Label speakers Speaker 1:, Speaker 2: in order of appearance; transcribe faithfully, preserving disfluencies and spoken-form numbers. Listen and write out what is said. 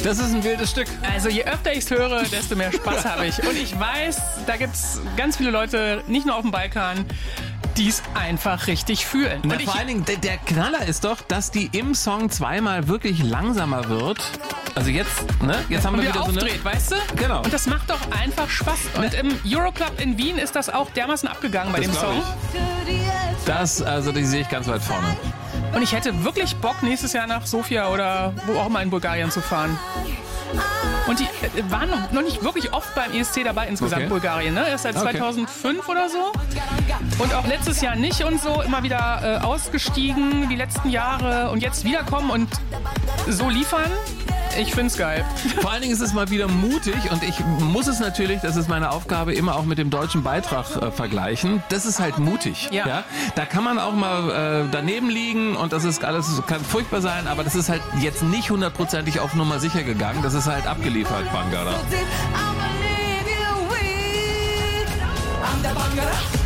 Speaker 1: Das ist ein wildes Stück.
Speaker 2: Also je öfter ich es höre, desto mehr Spaß habe ich. Und ich weiß, da gibt es ganz viele Leute, nicht nur auf dem Balkan, die es einfach richtig fühlen.
Speaker 1: Na,
Speaker 2: Und ich,
Speaker 1: vor allen Dingen, der, der Knaller ist doch, dass die im Song zweimal wirklich langsamer wird. Also jetzt, ne? Jetzt haben wir
Speaker 2: wieder
Speaker 1: wieder so eine...
Speaker 2: aufdreht, weißt du?
Speaker 1: Genau.
Speaker 2: Und das macht doch einfach Spaß. Und im Euroclub in Wien ist das auch dermaßen abgegangen bei
Speaker 1: Das
Speaker 2: dem
Speaker 1: glaub
Speaker 2: Song.
Speaker 1: ich. Das, also die sehe ich ganz weit vorne.
Speaker 2: Und ich hätte wirklich Bock, nächstes Jahr nach Sofia oder wo auch mal in Bulgarien zu fahren. Und die äh, waren noch, noch nicht wirklich oft beim E S C dabei, insgesamt
Speaker 1: Okay.
Speaker 2: Bulgarien, ne? Erst seit
Speaker 1: Okay.
Speaker 2: zweitausendfünf oder so. Und auch letztes Jahr nicht und so, immer wieder äh, ausgestiegen, die letzten Jahre. Und jetzt wiederkommen und so liefern. Ich find's geil.
Speaker 1: Vor allen Dingen ist es mal wieder mutig und ich muss es natürlich, das ist meine Aufgabe, immer auch mit dem deutschen Beitrag äh, vergleichen. Das ist halt mutig.
Speaker 2: Ja.
Speaker 1: Da kann man auch mal äh, daneben liegen und das ist alles, kann furchtbar sein, aber das ist halt jetzt nicht hundertprozentig auf Nummer sicher gegangen. Das ist halt abgeliefert, Bangara.
Speaker 3: I'm der Bangara.